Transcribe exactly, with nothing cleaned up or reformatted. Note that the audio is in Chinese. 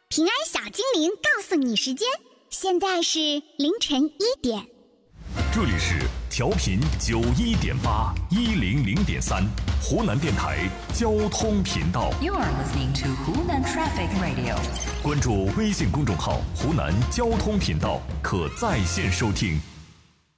平安小精灵告诉你时间，现在是凌晨一点。 这里是调频九一点八一零零点三，湖南电台交通频道。 You are listening to Hunan Traffic Radio。 关注微信公众号“湖南交通频道”，可在线收听。